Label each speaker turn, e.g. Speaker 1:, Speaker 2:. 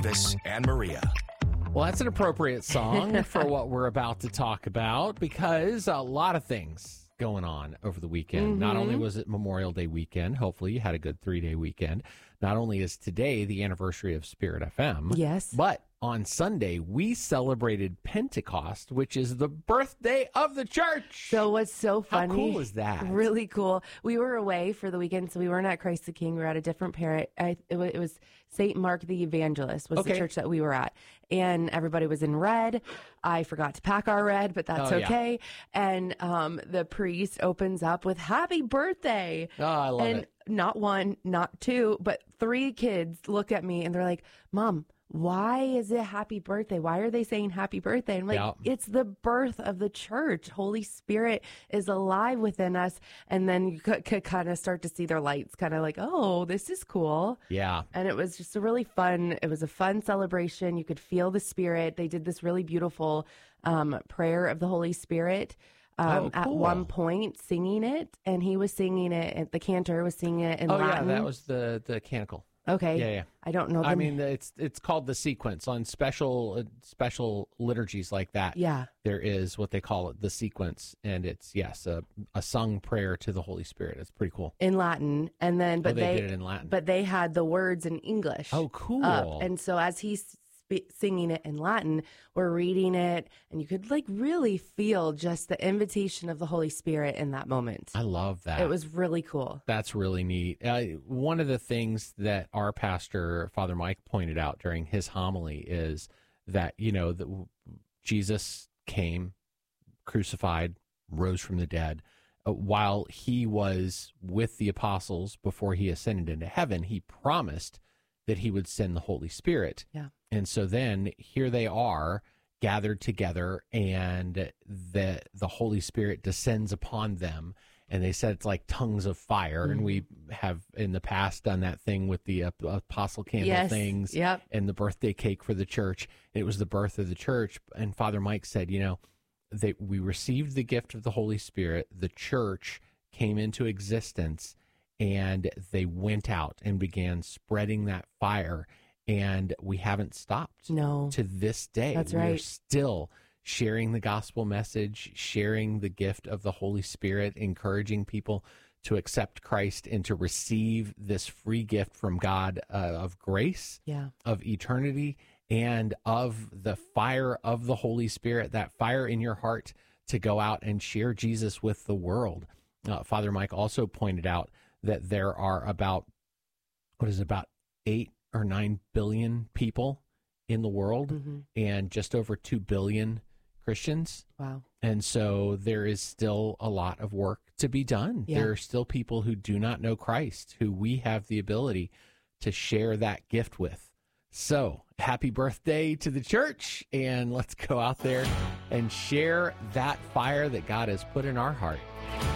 Speaker 1: Travis and Maria.
Speaker 2: Well, that's an appropriate song for what we're about to talk about because a lot of things going on over the weekend.
Speaker 3: Mm-hmm.
Speaker 2: Not only was it Memorial Day weekend, hopefully you had a good 3-day weekend. Not only is today the anniversary of Spirit FM,
Speaker 3: Yes.
Speaker 2: but on Sunday we celebrated Pentecost, which is the birthday of the church.
Speaker 3: So what's so funny?
Speaker 2: How cool is that?
Speaker 3: Really cool. We were away for the weekend, so we weren't at Christ the King. We were at a different parent. It was St. Mark the Evangelist was the church that we were at. And everybody was in red. I forgot to pack our red, but that's okay. And the priest opens up with happy birthday.
Speaker 2: Oh, I love
Speaker 3: and
Speaker 2: it.
Speaker 3: Not one, not two, but 3 kids look at me and they're like, Mom, why is it happy birthday? Why are they saying happy birthday? And I'm like, it's the birth of the church. Holy Spirit is alive within us. And then you could kind of start to see their lights kind of like, oh, this is cool.
Speaker 2: Yeah.
Speaker 3: And it was just a really fun, it was a fun celebration. You could feel the Spirit. They did this really beautiful prayer of the Holy Spirit. At one point singing it, and he was singing it, and the cantor was singing it in Latin.
Speaker 2: Yeah, that was the canticle.
Speaker 3: Okay.
Speaker 2: Yeah.
Speaker 3: I don't know.
Speaker 2: I mean, it's called the sequence on special liturgies like that.
Speaker 3: Yeah.
Speaker 2: There is what they call it, the sequence, and it's a sung prayer to the Holy Spirit. It's pretty cool.
Speaker 3: In Latin, and then
Speaker 2: they did it in Latin,
Speaker 3: but they had the words in English.
Speaker 2: Oh, cool!
Speaker 3: And so as he's singing it in Latin, we're reading it, and you could like really feel just the invitation of the Holy Spirit in that moment.
Speaker 2: I love that.
Speaker 3: It was really cool.
Speaker 2: That's really neat. One of the things that our pastor, Father Mike, pointed out during his homily is that, Jesus came, crucified, rose from the dead. While he was with the apostles before he ascended into heaven, he promised that he would send the Holy Spirit.
Speaker 3: Yeah.
Speaker 2: And so then here they are gathered together, and the Holy Spirit descends upon them. And they said it's like tongues of fire.
Speaker 3: Mm-hmm.
Speaker 2: And we have in the past done that thing with the apostle candle things and the birthday cake for the church. It was the birth of the church. And Father Mike said, we received the gift of the Holy Spirit. The church came into existence, and they went out and began spreading that fire. And we haven't stopped.
Speaker 3: No.
Speaker 2: To this day.
Speaker 3: That's right.
Speaker 2: We're still sharing the gospel message, sharing the gift of the Holy Spirit, encouraging people to accept Christ and to receive this free gift from God of grace, of eternity, and of the fire of the Holy Spirit, that fire in your heart to go out and share Jesus with the world. Father Mike also pointed out that there are about 8 or 9 billion people in the world, and just over 2 billion Christians.
Speaker 3: Wow.
Speaker 2: And so there is still a lot of work to be done.
Speaker 3: Yeah.
Speaker 2: There are still people who do not know Christ, who we have the ability to share that gift with. So happy birthday to the church, and let's go out there and share that fire that God has put in our heart.